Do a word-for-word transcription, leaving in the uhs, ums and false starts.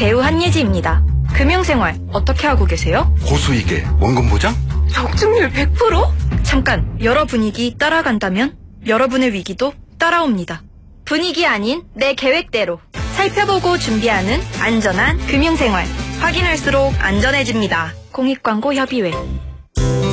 배우 한예지입니다. 금융생활 어떻게 하고 계세요? 고수익에 원금 보장? 적중률 백 퍼센트? 잠깐, 여러 분위기 따라간다면 여러분의 위기도 따라옵니다. 분위기 아닌 내 계획대로 살펴보고 준비하는 안전한 금융생활. 확인할수록 안전해집니다. 공익광고협의회.